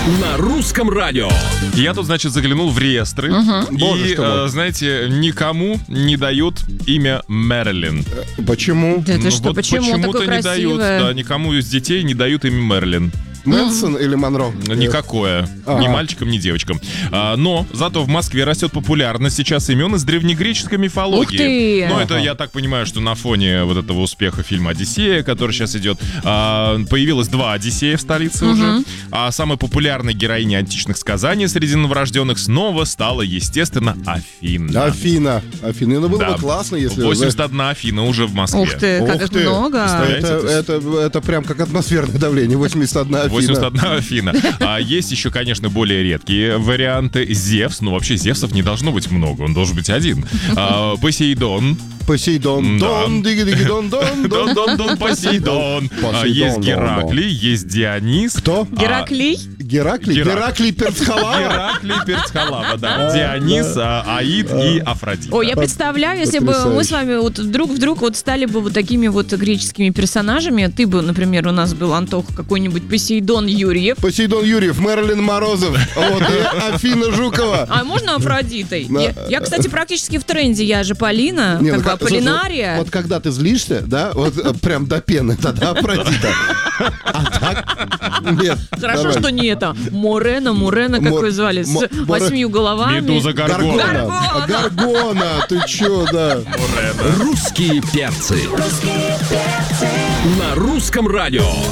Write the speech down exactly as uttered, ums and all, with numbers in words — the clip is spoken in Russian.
На русском радио. Я тут, значит, заглянул в реестры. Угу. И, Боже, э, знаете, никому не дают имя Мэрилин. Почему? Да ты Ну, что, вот почему почему-то такое не дают. красивое? Да, никому из детей не дают имя Мэрилин. Мэнсон или Монро? Никакое. Ага. Ни мальчикам, ни девочкам. А, но зато в Москве растет популярность сейчас имен из древнегреческой мифологии. Ух ты! Ну, это Ага. я так понимаю, что на фоне вот этого успеха фильма «Одиссея», который сейчас идет, а, появилось два «Одиссея» в столице уже. А самой популярной героиней античных сказаний среди новорожденных снова стала, естественно, Афина. Афина. Афина. Ну, было Да. бы классно, если... восемьдух одна Афина уже в Москве. Ух ты, как Ух их ты. много. Представляете? Это, это, это прям как атмосферное давление. восемьдесят одна Афина. восемьдесят одна Афина. А есть еще, конечно, более редкие варианты. Зевс. Ну, вообще, Зевсов не должно быть много. Он должен быть один. А, Посейдон. Посейдон. Да. Дон, диги-диги, дон, дон, дон. Дон-дон-дон, Посейдон. А, Посейдон, Есть дон, Гераклий, есть Дионис. Кто? Гераклий? Гераклий? Герак- Гераклий Перцхалава? Гераклий, Перцхалава, да. Дионис, а, Аид и Афродита. Ой, я представляю, если бы мы Потрясающе. с вами вот вдруг вдруг вот стали бы вот такими вот греческими персонажами. Ты бы, например, у нас был, Антох, какой-нибудь Посейдон Юрьев. Посейдон Юрьев, Мэрилин Морозов. Вот, и Афина Жукова. А можно Афродитой? Да. Я, я, кстати, практически в тренде. Я же Полина, Не, как ну бы как- слушай, Аполлинария. Вот, вот когда ты злишься, да, вот э, прям до пены, тогда Афродита. А так? Нет. Хорошо, давай. что не это. Морена, Мурена, как Мор- ее звали, с Мо- Море- восьмью головами. Медуза Гаргона. Гаргона. А, Гаргона, ты чё, да. Русские перцы. На русском радио.